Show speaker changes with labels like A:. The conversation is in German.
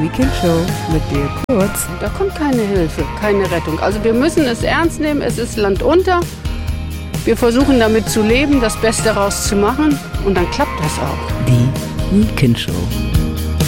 A: Weekend Show mit dir Kurz.
B: Da kommt keine Hilfe, keine Rettung. Also wir müssen es ernst nehmen, es ist Land unter. Wir versuchen damit zu leben, das Beste daraus zu machen und dann klappt das auch.
A: Die Weekend Show.